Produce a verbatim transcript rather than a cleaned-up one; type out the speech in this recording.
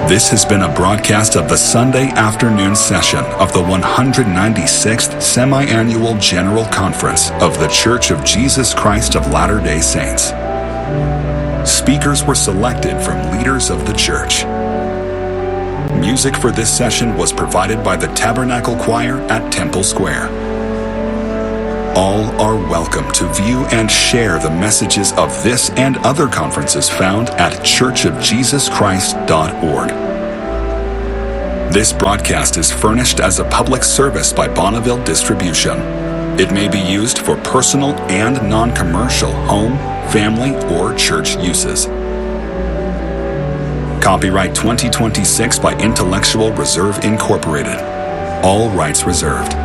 This has been a broadcast of the Sunday afternoon session of the one hundred ninety-sixth Semi-Annual General Conference of The Church of Jesus Christ of Latter-day Saints. Speakers were selected from leaders of the church. Music for this session was provided by the Tabernacle Choir at Temple Square. All are welcome to view and share the messages of this and other conferences found at church of jesus christ dot org. This broadcast is furnished as a public service by Bonneville Distribution. It may be used for personal and non-commercial home, family, or church uses. Copyright twenty twenty-six by Intellectual Reserve Incorporated. All rights reserved.